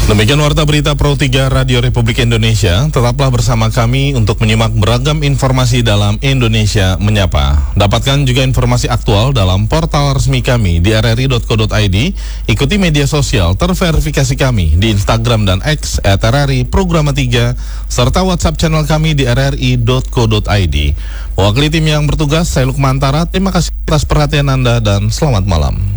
Demikian Warta Berita Pro 3 Radio Republik Indonesia. Tetaplah bersama kami untuk menyimak beragam informasi dalam Indonesia Menyapa. Dapatkan juga informasi aktual dalam portal resmi kami di rri.co.id. Ikuti media sosial terverifikasi kami di Instagram dan X @RRI Programa 3 serta WhatsApp channel kami di rri.co.id. Mewakili tim yang bertugas, saya Lukman Tara. Terima kasih atas perhatian Anda dan selamat malam.